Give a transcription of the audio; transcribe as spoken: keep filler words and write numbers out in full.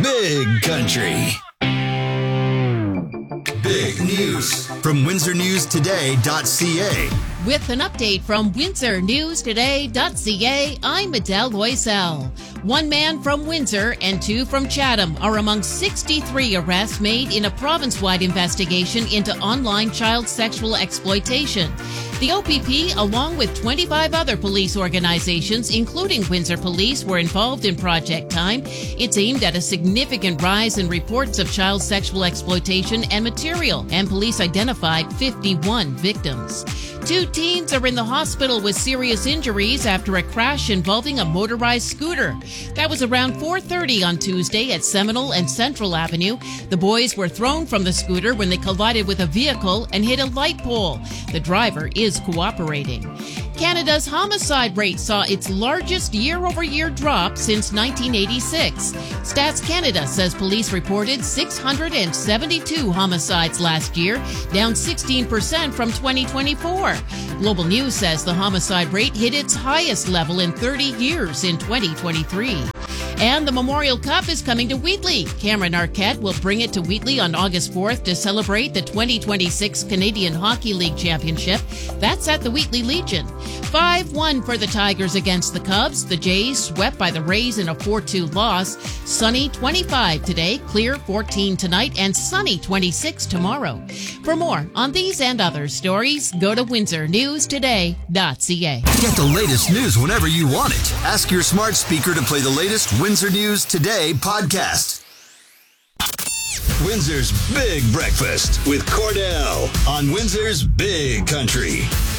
Big Country. Big news from Windsor News Today dot C A. With an update from Windsor News Today dot C A, I'm Adele Loisel. One man from Windsor and two from Chatham are among sixty-three arrests made in a province-wide investigation into online child sexual exploitation. The O P P, along with twenty-five other police organizations, including Windsor Police, were involved in Project Time. It's aimed at a significant rise in reports of child sexual exploitation and material, and police identified fifty-one victims. Two teens are in the hospital with serious injuries after a crash involving a motorized scooter. That was around four thirty on Tuesday at Seminole and Central Avenue. The boys were thrown from the scooter when they collided with a vehicle and hit a light pole. The driver is cooperating. Canada's homicide rate saw its largest year-over-year drop since nineteen eighty-six. Stats Canada says police reported six hundred seventy-two homicides last year, down sixteen percent from twenty twenty-four. Global News says the homicide rate hit its highest level in thirty years in twenty twenty-three. And the Memorial Cup is coming to Wheatley. Cameron Arquette will bring it to Wheatley on August fourth to celebrate the twenty twenty-six Canadian Hockey League Championship. That's at the Wheatley Legion. five one for the Tigers against the Cubs. The Jays swept by the Rays in a four two loss. Sunny twenty-five today, clear fourteen tonight, and sunny twenty-six tomorrow. For more on these and other stories, go to Windsor News Today dot C A. Get the latest news whenever you want it. Ask your smart speaker to play the latest Windsor News Today podcast. Windsor's Big Breakfast with Cordell on Windsor's Big Country.